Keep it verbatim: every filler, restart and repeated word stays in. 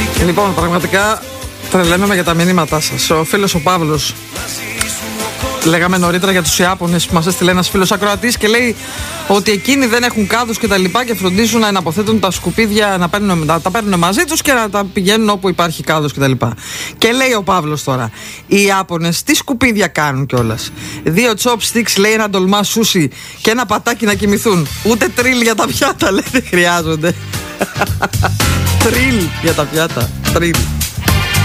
Λοιπόν, πραγματικά τρελαίνομαι για τα μηνύματά σας. Ο φίλος ο Παύλος, λέγαμε νωρίτερα για τους Ιάπωνες που μας έστειλε ένας φίλος ακροατής και λέει ότι εκείνοι δεν έχουν κάδους και τα λοιπά και φροντίζουν να αποθέτουν τα σκουπίδια, να, παίρνουν, να τα παίρνουν μαζί τους και να τα πηγαίνουν όπου υπάρχει κάδος και τα λοιπά. Και λέει ο Παύλος τώρα, οι Ιάπωνες τι σκουπίδια κάνουν κιόλας? Δύο chopsticks, λέει, ένα ντολμά σούσι και ένα πατάκι να κοιμηθούν. Ούτε τρίλ για τα πιάτα, λέει, δεν χρειάζονται. Τρίλ για τα πιάτα. Τρίλ.